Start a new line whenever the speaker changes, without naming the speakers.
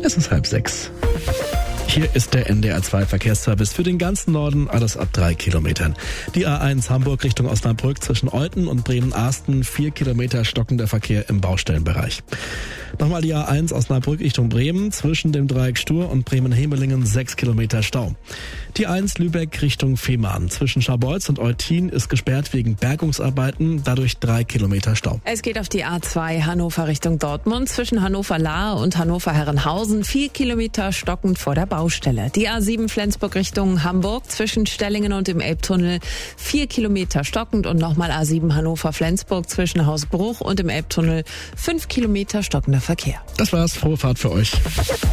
Es ist 5:30. Hier ist der NDR2-Verkehrsservice für den ganzen Norden, alles ab 3 Kilometern. Die A1 Hamburg Richtung Osnabrück zwischen Olten und Bremen-Arsten, 4 Kilometer stockender Verkehr im Baustellenbereich. Nochmal die A1 Osnabrück Richtung Bremen, zwischen dem Dreieck Stur und Bremen-Hemelingen 6 Kilometer Stau. Die 1 Lübeck Richtung Fehmarn, zwischen Scharbeutz und Eutin ist gesperrt wegen Bergungsarbeiten, dadurch 3 Kilometer Stau.
Es geht auf die A2 Hannover Richtung Dortmund, zwischen Hannover-Lahr und Hannover-Herrenhausen, 4 Kilometer stockend vor der Baustelle. Die A7 Flensburg Richtung Hamburg, zwischen Stellingen und dem Elbtunnel, 4 Kilometer stockend und nochmal A7 Hannover-Flensburg zwischen Hausbruch und dem Elbtunnel, 5 Kilometer stockender Verkehr.
Das war's, frohe Fahrt für euch.